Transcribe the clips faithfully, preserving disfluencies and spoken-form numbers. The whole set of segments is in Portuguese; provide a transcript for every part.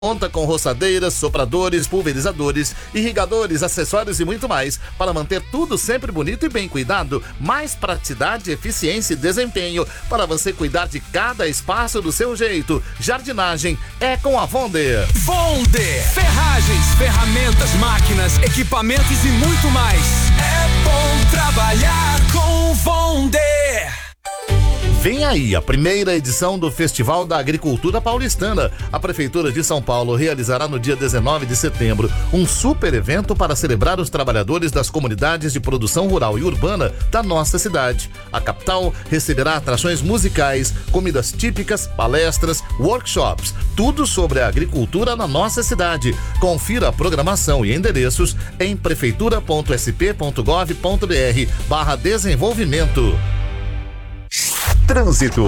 Conta com roçadeiras, sopradores, pulverizadores, irrigadores, acessórios e muito mais para manter tudo sempre bonito e bem cuidado. Mais praticidade, eficiência e desempenho para você cuidar de cada espaço do seu jeito. Jardinagem é com a Vonder. Vonder, ferragens, ferramentas, máquinas, equipamentos e muito mais. É bom trabalhar com Vonder. Vem aí a primeira edição do Festival da Agricultura Paulistana. A Prefeitura de São Paulo realizará no dia dezenove de setembro um super evento para celebrar os trabalhadores das comunidades de produção rural e urbana da nossa cidade. A capital receberá atrações musicais, comidas típicas, palestras, workshops, tudo sobre a agricultura na nossa cidade. Confira a programação e endereços em prefeitura ponto s p ponto gov ponto b r barra desenvolvimento. Trânsito.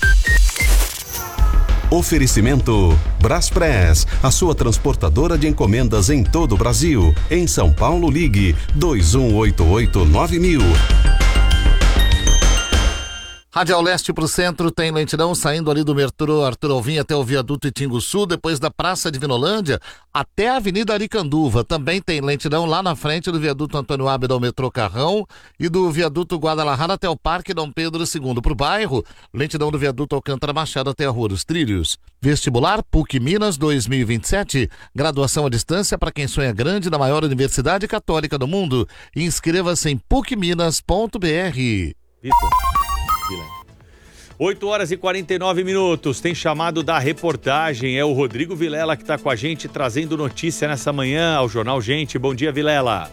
Oferecimento Braspress, a sua transportadora de encomendas em todo o Brasil. Em São Paulo, ligue dois um oito oito nove mil. Radial Leste para o centro tem lentidão saindo ali do metrô Arthur Alvim até o viaduto Itinguçu, depois da Praça de Vinolândia até a Avenida Aricanduva. Também tem lentidão lá na frente do viaduto Antônio Ábida ao metrô Carrão e do viaduto Guadalajara até o Parque Dom Pedro segundo. Para o bairro, lentidão do viaduto Alcântara Machado até a Rua dos Trilhos. Vestibular P U C Minas dois mil e vinte e sete, graduação à distância para quem sonha grande na maior universidade católica do mundo. Inscreva-se em puc minas ponto b r. oito horas e quarenta e nove minutos, tem chamado da reportagem, é o Rodrigo Vilela que está com a gente trazendo notícia nessa manhã ao Jornal Gente. Bom dia, Vilela.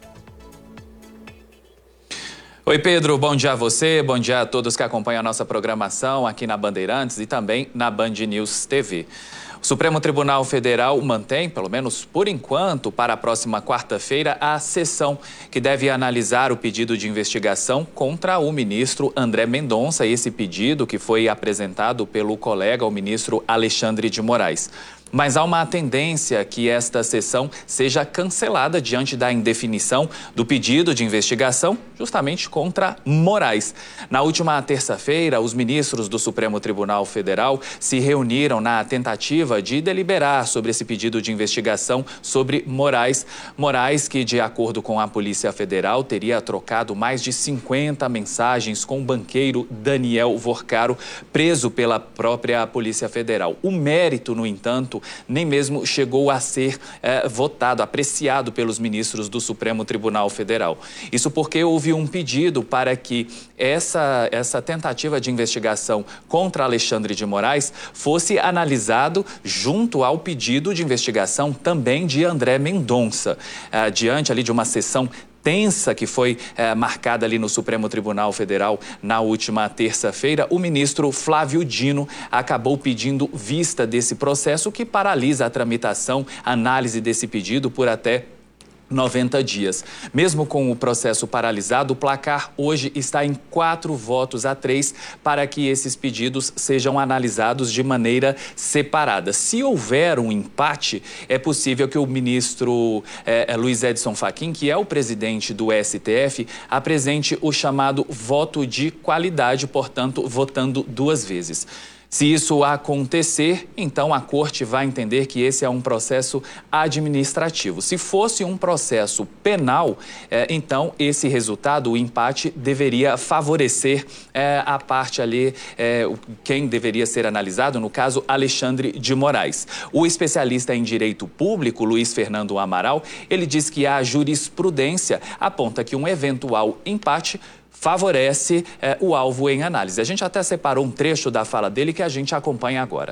Oi, Pedro, bom dia a você, bom dia a todos que acompanham a nossa programação aqui na Bandeirantes e também na Band News T V. O Supremo Tribunal Federal mantém, pelo menos por enquanto, para a próxima quarta-feira, a sessão que deve analisar o pedido de investigação contra o ministro André Mendonça, esse pedido que foi apresentado pelo colega, o ministro Alexandre de Moraes. Mas há uma tendência que esta sessão seja cancelada diante da indefinição do pedido de investigação justamente contra Moraes. Na última terça-feira, os ministros do Supremo Tribunal Federal se reuniram na tentativa de deliberar sobre esse pedido de investigação sobre Moraes. Moraes, que de acordo com a Polícia Federal, teria trocado mais de cinquenta mensagens com o banqueiro Daniel Vorcaro, preso pela própria Polícia Federal. O mérito, no entanto, nem mesmo chegou a ser eh, votado, apreciado pelos ministros do Supremo Tribunal Federal. Isso porque houve um pedido para que essa, essa tentativa de investigação contra Alexandre de Moraes fosse analisado junto ao pedido de investigação também de André Mendonça. Eh, diante ali de uma sessão tensa que foi eh, marcada ali no Supremo Tribunal Federal na última terça-feira, o ministro Flávio Dino acabou pedindo vista desse processo que paralisa a tramitação, a análise desse pedido por até noventa dias. Mesmo com o processo paralisado, o placar hoje está em quatro votos a três para que esses pedidos sejam analisados de maneira separada. Se houver um empate, é possível que o ministro eh, Luiz Edson Fachin, que é o presidente do S T F, apresente o chamado voto de qualidade, portanto, votando duas vezes. Se isso acontecer, então a Corte vai entender que esse é um processo administrativo. Se fosse um processo penal, eh, então esse resultado, o empate, deveria favorecer eh, a parte ali, eh, quem deveria ser analisado, no caso, Alexandre de Moraes. O especialista em direito público, Luiz Fernando Amaral, ele diz que a jurisprudência aponta que um eventual empate favorece eh, o alvo em análise. A gente até separou um trecho da fala dele que a gente acompanha agora.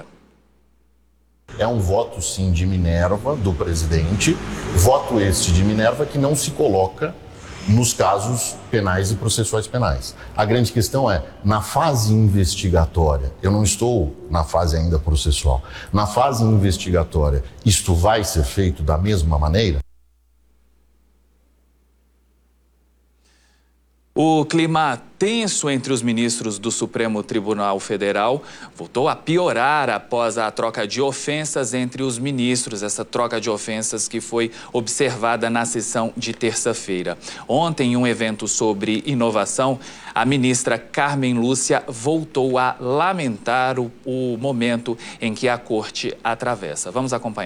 É um voto, sim, de Minerva, do presidente, voto este de Minerva que não se coloca nos casos penais e processuais penais. A grande questão é, na fase investigatória, eu não estou na fase ainda processual, na fase investigatória, isto vai ser feito da mesma maneira? O clima tenso entre os ministros do Supremo Tribunal Federal voltou a piorar após a troca de ofensas entre os ministros, essa troca de ofensas que foi observada na sessão de terça-feira. Ontem, em um evento sobre inovação, a ministra Carmen Lúcia voltou a lamentar o, o momento em que a corte atravessa. Vamos acompanhar.